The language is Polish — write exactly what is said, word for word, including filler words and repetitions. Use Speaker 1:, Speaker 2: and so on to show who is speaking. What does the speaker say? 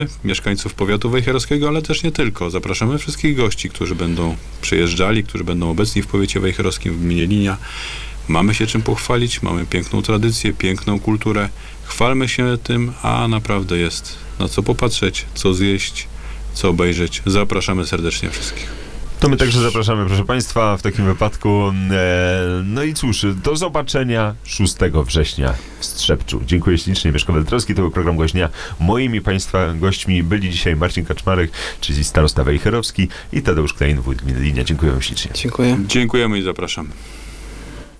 Speaker 1: mieszkańców powiatu wejherowskiego, ale też nie tylko. Zapraszamy wszystkich gości, którzy będą przyjeżdżali, którzy będą obecni w powiecie wejherowskim, w gminie Linia. Mamy się czym pochwalić, mamy piękną tradycję, piękną kulturę. Chwalmy się tym, a naprawdę jest na co popatrzeć, co zjeść, co obejrzeć. Zapraszamy serdecznie wszystkich.
Speaker 2: To my także zapraszamy, proszę Państwa, w takim wypadku. E, no i cóż, do zobaczenia szóstego września w Strzepczu. Dziękuję ślicznie. Mieszko Weltrowski, to był program Gość Dnia. Moimi Państwa gośćmi byli dzisiaj Marcin Kaczmarek, czyli starosta wejherowski, i Tadeusz Klein, wójt gminy Linia. Dziękuję ślicznie.
Speaker 3: Dziękuję.
Speaker 1: Dziękujemy i zapraszamy.